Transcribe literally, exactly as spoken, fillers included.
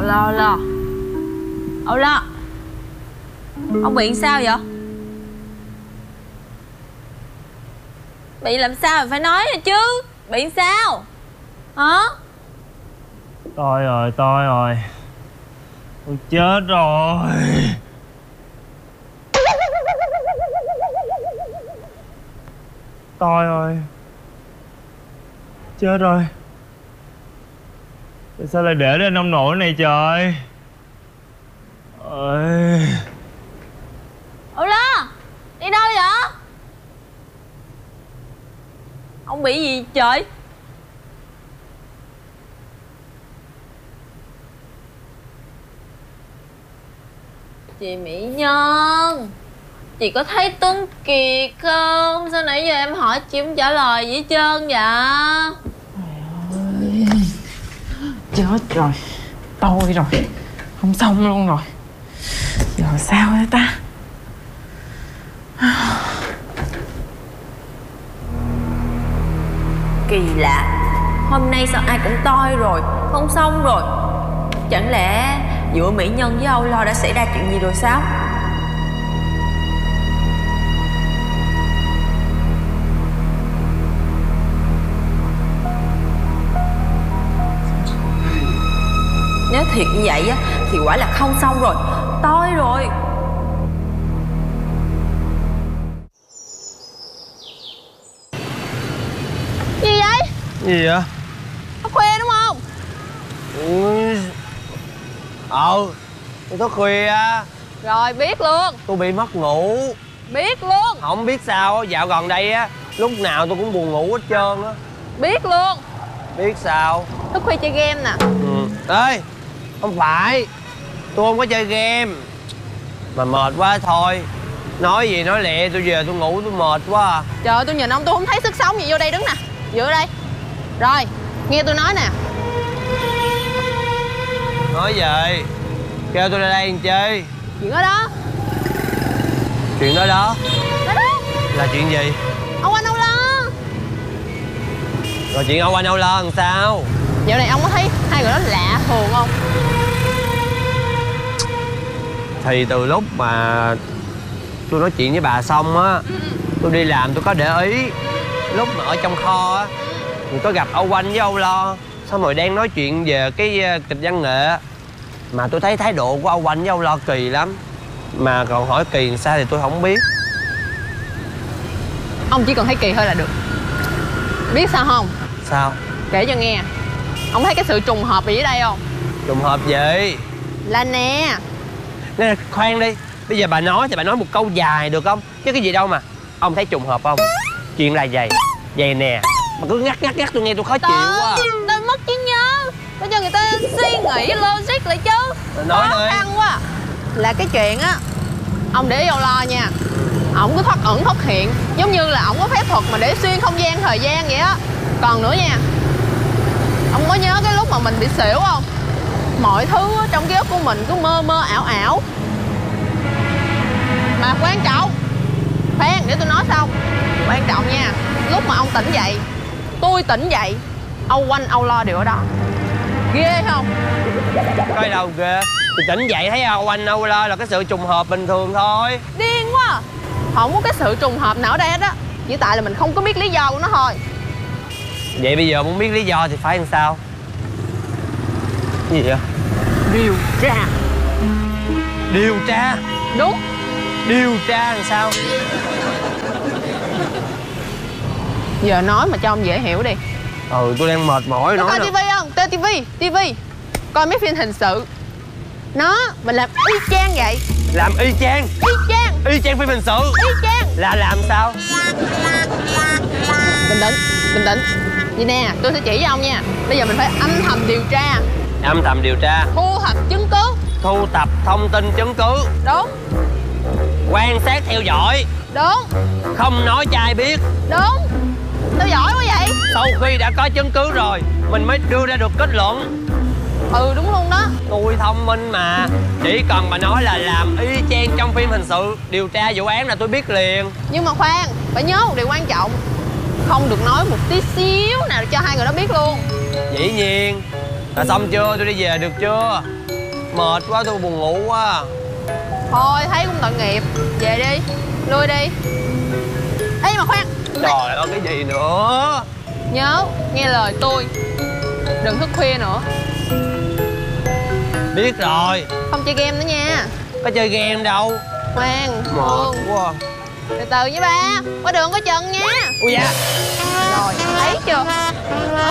Lo lo Âu Lo, ông bị sao vậy? Bị làm sao thì phải nói rồi chứ. Bị sao hả? Tôi rồi, tôi rồi. Tôi chết rồi. Tôi rồi. Chết rồi. Tại sao lại để đến nông nổi này trời? Ơi. Ủa Lo, đi đâu vậy? Ông bị gì trời? Chị Mỹ Nhân, chị có thấy Tuấn Kiệt không? Sao nãy giờ em hỏi chị không trả lời gì hết trơn vậy? Trời ơi, chết rồi. Tôi rồi. Không xong luôn rồi. Giờ sao vậy ta? Kỳ lạ, hôm nay sao ai cũng toi rồi, không xong rồi. Chẳng lẽ giữa Mỹ Nhân với Âu Lo đã xảy ra chuyện gì rồi sao? Nếu thiệt như vậy á thì quả là không xong rồi, toi rồi. Gì vậy? Gì vậy? Thức khuya đúng không? Ui. Ờ, tôi thức khuya. Rồi biết luôn. Tôi bị mất ngủ. Biết luôn. Không biết sao, dạo gần đây á, lúc nào tôi cũng buồn ngủ hết trơn á. Biết luôn. Biết sao? Thức khuya chơi game nè. Ừ. Ê, không phải, tôi không có chơi game. Mà mệt quá thôi. Nói gì nói lẹ, tôi về tôi ngủ tôi mệt quá à. Trời ơi, tôi nhìn ông tôi không thấy sức sống gì. Vô đây đứng nè. Vô đây. Rồi, nghe tôi nói nè. Nói gì? Kêu tôi ra đây làm chơi. Chuyện đó đó. Chuyện đó đó. Đó đó. Là chuyện gì? Ông anh Âu Lo. Rồi chuyện ông anh Âu Lo làm sao? Dạo này ông có thấy hai người đó lạ thường không? Thì từ lúc mà tôi nói chuyện với bà xong á, tôi đi làm tôi có để ý. Lúc mà ở trong kho á thì có gặp Âu Anh với Âu Lo. Xong rồi đang nói chuyện về cái kịch văn nghệ. Mà tôi thấy thái độ của Âu Anh với Âu Lo kỳ lắm. Mà còn hỏi kỳ làm sao thì tôi không biết. Ông chỉ cần thấy kỳ thôi là được. Biết sao không? Sao? Kể cho nghe. Ông thấy cái sự trùng hợp gì ở đây không? Trùng hợp gì? Là nè. Nè, khoan đi. Bây giờ bà nói thì bà nói một câu dài được không? Chứ cái gì đâu mà. Ông thấy trùng hợp không? Chuyện là vậy. Vậy nè. Mà cứ ngắt ngắt ngắt tôi nghe tôi khó chịu quá. Tôi mất trí nhớ. Để cho người ta suy nghĩ logic lại chứ. Nói khó đi. khăn quá. Là cái chuyện á, ông để ý Âu Lo nha. Ổng cứ thoát ẩn thoát hiện. Giống như là ổng có phép thuật mà để xuyên không gian thời gian vậy á. Còn nữa nha, ông có nhớ cái lúc mà mình bị xỉu không? Mọi thứ trong ký ức của mình cứ mơ mơ ảo ảo. Mà quan trọng, khoan để tôi nói xong. Quan trọng nha, lúc mà ông tỉnh dậy, tôi tỉnh dậy, Âu Anh Âu Lo đều ở đó. Ghê không? Coi đâu ghê. Thì tỉnh dậy thấy Âu Anh Âu Lo là cái sự trùng hợp bình thường thôi. Điên quá. Không có cái sự trùng hợp nào ở đây hết á. Chỉ tại là mình không có biết lý do của nó thôi. Vậy bây giờ muốn biết lý do thì phải làm sao? Cái gì vậy? Điều tra. Điều tra? Đúng. Điều tra làm sao? Giờ nói mà cho ông dễ hiểu đi. Ừ, tôi đang mệt mỏi nói coi nè. tivi không? Tên tivi, tivi. Coi mấy phim hình sự. Nó, mình làm y chang vậy. Làm y chang? Y chang. Y chang phim hình sự? Y chang. Là làm sao? Bình tĩnh, bình tĩnh. Vậy nè, tôi sẽ chỉ với ông nha. Bây giờ mình phải âm thầm điều tra. Âm thầm điều tra. Thu thập chứng cứ. Thu thập thông tin chứng cứ. Đúng. Quan sát theo dõi. Đúng. Không nói cho ai biết. Đúng. Tao giỏi quá vậy. Sau khi đã có chứng cứ rồi mình mới đưa ra được kết luận. Ừ đúng luôn đó. Tôi thông minh mà. Chỉ cần mà nói là làm y chang trong phim hình sự, điều tra vụ án là tôi biết liền. Nhưng mà khoan, phải nhớ một điều quan trọng. Không được nói một tí xíu nào cho hai người đó biết luôn. Dĩ nhiên. Là xong chưa? Tôi đi về được chưa? Mệt quá, tôi buồn ngủ quá. Thôi thấy cũng tội nghiệp. Về đi, lui đi. Ê mà khoan, Trời ơi, cái gì nữa? nhớ nghe lời tôi, đừng thức khuya nữa. Biết rồi. Không chơi game nữa nha. Có chơi game đâu. Ngoan, Mệt Hương. quá. Từ từ với ba, có đường có chân nha. Ui dạ. Rồi, thấy chưa?